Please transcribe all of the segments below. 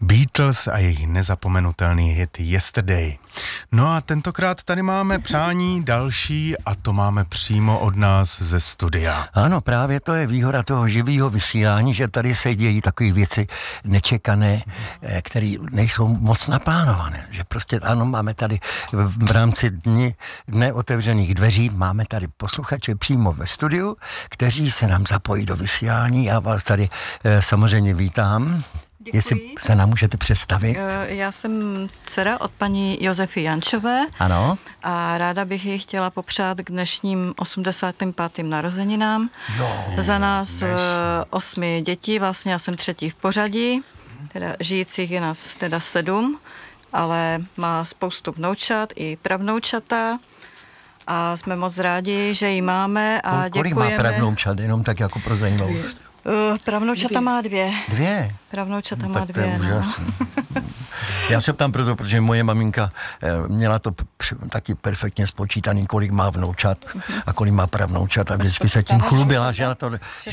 Beatles a jejich nezapomenutelný hit Yesterday. No a tentokrát tady máme přání další a to máme přímo od nás ze studia. Ano, právě to je výhoda toho živého vysílání, že tady se dějí takové věci nečekané, které nejsou moc naplánované. Že prostě ano, máme tady v rámci dne otevřených dveří, máme tady posluchače přímo ve studiu, kteří se nám zapojí do vysílání. Já vás tady samozřejmě vítám. Děkuji. Jestli se nám můžete představit. Já jsem dcera od paní Josefy Jančové. Ano. A ráda bych ji chtěla popřát k dnešním 85. narozeninám. Za nás 8 dětí, vlastně já jsem třetí v pořadí, teda žijících je nás teda 7, ale má spoustu vnoučat i pravnoučata. A jsme moc rádi, že ji máme a Kolik děkujeme. má pravnoučat, jenom tak jako pro zajímavost? Pravnoučata má 2. 2? Pravnoučata má Tak to je 2, no. úžasný. Já se ptám proto, protože moje maminka měla to taky perfektně spočítaný, kolik má vnoučat a kolik má pravnoučat a vždycky se tím chlubila, že na to...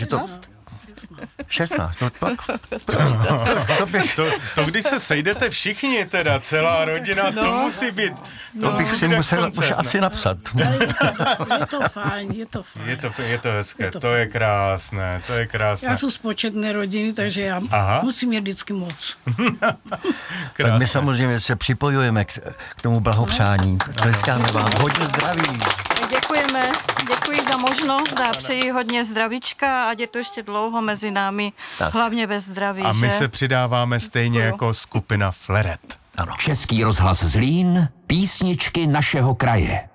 16, no pak. To když se sejdete všichni teda, celá rodina, to musí být. To bych si musel už asi napsat. Je to fajn, je to fajn. Je to hezké, to je krásné, to je krásné. Já jsem z početné rodiny, takže já musím mít vždycky moc. Tak my samozřejmě se připojujeme k tomu blahopřání. Tleskáme vám, hodně zdraví. Děkujeme, děkuji za možnost a přeji hodně zdravíčka, ať je to ještě dlouho mezi námi, tak. Hlavně ve zdraví. A my že? se přidáváme stejně jako skupina Fleret. Ano. Český rozhlas Zlín, písničky našeho kraje.